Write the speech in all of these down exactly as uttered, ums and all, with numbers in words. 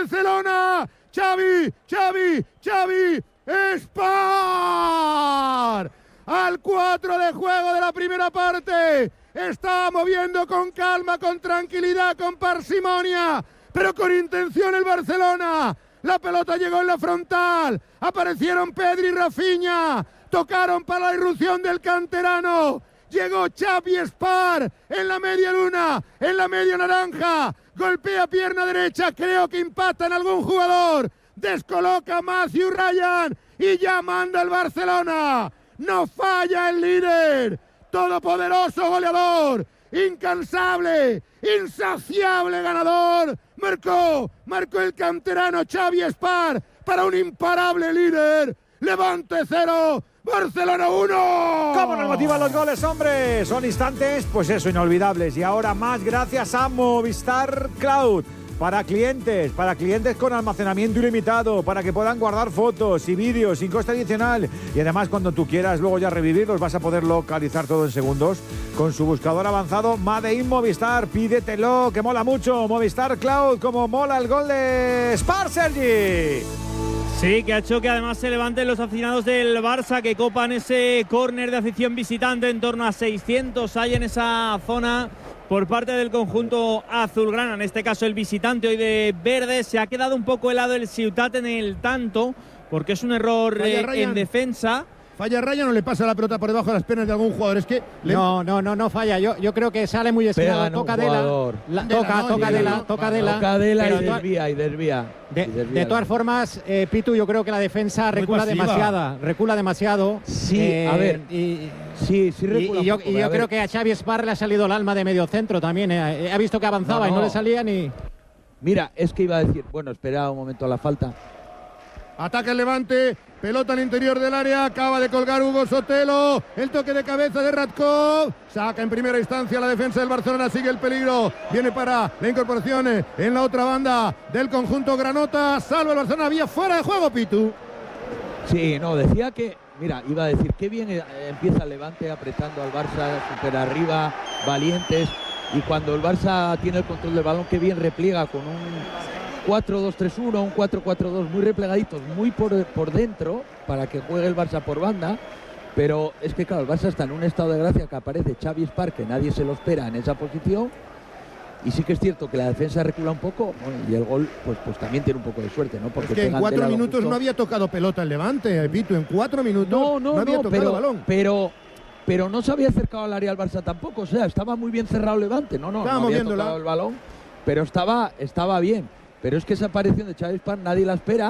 Barcelona. Xavi, Xavi, Xavi, Espar. Al cuatro de juego de la primera parte. Está moviendo con calma, con tranquilidad, con parsimonia, pero con intención el Barcelona. La pelota llegó en la frontal. Aparecieron Pedri y Rafinha. Tocaron para la irrupción del canterano. Llegó Xavi Espar en la media luna, en la media naranja. Golpea pierna derecha, creo que impacta en algún jugador. Descoloca a Matthew Ryan y ya manda el Barcelona. No falla el líder. Todopoderoso goleador. Incansable, insaciable ganador. Marcó, marcó el canterano Xavi Espar para un imparable líder. Levante cero. Barcelona uno. ¿Cómo nos motivan los goles, hombre? Son instantes, pues eso, inolvidables. Y ahora más gracias a Movistar Cloud. Para clientes, para clientes con almacenamiento ilimitado, para que puedan guardar fotos y vídeos sin coste adicional. Y además, cuando tú quieras luego ya revivirlos, vas a poder localizar todo en segundos con su buscador avanzado Made in Movistar. Pídetelo, que mola mucho. Movistar Cloud, como mola el gol de Spar, Sergi. Sí, que ha hecho que además se levanten los aficionados del Barça, que copan ese córner de afición visitante. En torno a seiscientos hay en esa zona por parte del conjunto azulgrana, en este caso el visitante hoy de verde. Se ha quedado un poco helado el Ciutat en el tanto, porque es un error eh, en defensa. Falla Ryan o le pasa la pelota por debajo de las piernas de algún jugador. Es que le... no, no, no, no falla. Yo, yo creo que sale muy esquinado. Toca de la, la, toca, no, toca de la, toca de la, toca de la y pero desvía y desvía. De, y desvía. de todas formas, eh, Pitu, yo creo que la defensa recula demasiado, recula demasiado. Sí, eh, a ver, y, sí, sí recula. Y, y yo, poco, y yo creo que a Xavi Espar le ha salido el alma de medio centro también. Eh. Ha visto que avanzaba no, no. y no le salía ni. Mira, es que iba a decir, bueno, espera un momento a la falta. Ataca el Levante, pelota al interior del área, acaba de colgar Hugo Sotelo, el toque de cabeza de Radkov, saca en primera instancia la defensa del Barcelona, sigue el peligro, viene para la incorporación en la otra banda del conjunto granota, salva el Barcelona, vía fuera de juego, Pitu. Sí, no, decía que, mira, iba a decir, qué bien empieza el Levante apretando al Barça, super arriba, valientes, y cuando el Barça tiene el control del balón, qué bien repliega con un cuatro dos tres uno, un cuatro cuatro dos muy replegaditos, muy por, por dentro, para que juegue el Barça por banda. Pero es que claro, el Barça está en un estado de gracia que aparece Xavi Espar, que nadie se lo espera en esa posición. Y sí que es cierto que la defensa recula un poco, bueno, y el gol pues, pues también tiene un poco de suerte, ¿no? Porque es que en cuatro minutos justo. No había tocado pelota el Levante, Pitu, en cuatro minutos no, no, no había no, tocado pero, balón. Pero, pero no se había acercado al área al Barça tampoco, o sea, estaba muy bien cerrado el Levante, no, no, estaba no había moviéndola. tocado el balón, pero estaba, estaba bien. Pero es que esa aparición de Xavi Espar nadie la espera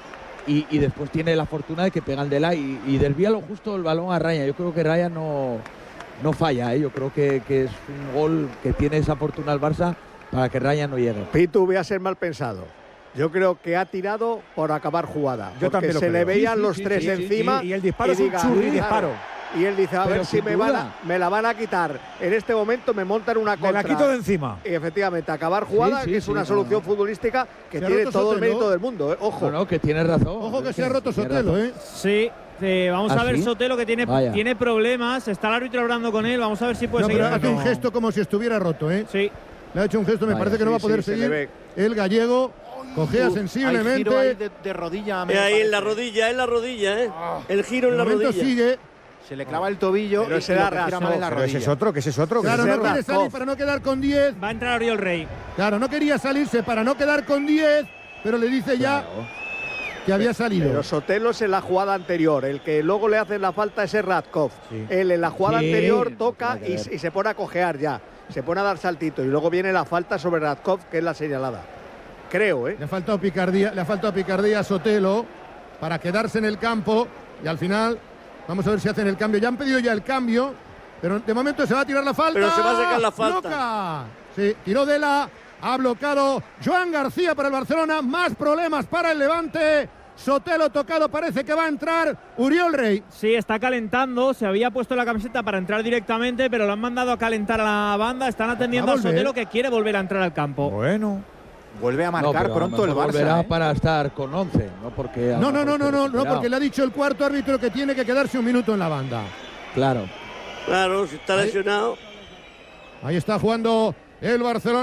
y, y después tiene la fortuna de que pega el de la y, y desvía lo justo el balón a Raya. Yo creo que Raya no, no falla, ¿eh? Yo creo que, que es un gol que tiene esa fortuna el Barça para que Raya no llegue. Pitu, voy a ser mal pensado. Yo creo que ha tirado por acabar jugada. Yo porque también lo se creo. le veían sí, sí, los sí, tres sí, encima. Sí, y el disparo y es un diga, churri claro, disparo. Y él dice, a pero ver si me, van a, me la van a quitar. En este momento me montan una contra. Me la quito de encima. Y efectivamente, acabar jugada, sí, sí, que es sí, una no, solución no. futbolística que se tiene todo Sotelo. El mérito del mundo. ¿eh? Ojo. No, no, que tiene razón. Ojo que es se ha roto Sotelo, ¿eh? Sí. Eh, vamos ¿Ah, a ver sí? Sotelo que tiene, tiene problemas. Está el árbitro hablando con él. Vamos a ver si puede no, seguir. Pero hace un gesto como si estuviera roto, ¿eh? Sí. Le ha hecho un gesto, me Vaya, parece que sí, no va a poder sí, seguir. El gallego cojea uh, sensiblemente. Hay giro ahí de, de rodilla. Eh, ahí en la rodilla, en la rodilla, ¿eh? Ah. El giro en la rodilla. Sigue. Se le clava el tobillo pero y se da en la rodilla. Pero ese es otro, que ese es otro. Claro, que no ese quiere salir para no quedar con diez. Va a entrar Oriol Rey. Claro, no quería salirse para no quedar con diez, pero le dice ya claro. que había salido. Pero Sotelo es en la jugada anterior. El que luego le hace la falta es Radkov. Sí. Él en la jugada sí. anterior toca y, y se pone a cojear ya. Se pone a dar saltitos y luego viene la falta sobre Radkov, que es la señalada. Creo, ¿eh? Le ha faltado picardía, le ha faltado picardía a Sotelo para quedarse en el campo y al final vamos a ver si hacen el cambio. Ya han pedido ya el cambio, pero de momento se va a tirar la falta. Pero se va a sacar la falta. Bloca. Sí, tiró de la, ha bloqueado Joan García para el Barcelona. Más problemas para el Levante. Sotelo tocado, parece que va a entrar Uriol Rey. Sí, está calentando, se había puesto la camiseta para entrar directamente, pero lo han mandado a calentar a la banda. Están atendiendo a, a Sotelo, que quiere volver a entrar al campo. Bueno. Vuelve a marcar no, pronto el Barça. Volverá ¿eh? para estar con once, no porque. No, no, no, no, no, no, porque le ha dicho el cuarto árbitro que tiene que quedarse un minuto en la banda. Claro. Claro, si está lesionado. Ahí, ahí está jugando el Barcelona.